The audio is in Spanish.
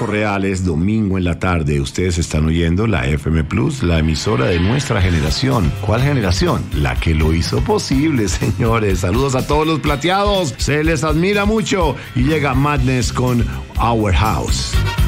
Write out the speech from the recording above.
Correal, es domingo en la tarde. Ustedes están oyendo la FM Plus, la emisora de nuestra generación. ¿Cuál generación? La que lo hizo posible, señores. Saludos a todos los plateados. Se les admira mucho. Y llega Madness con Our House.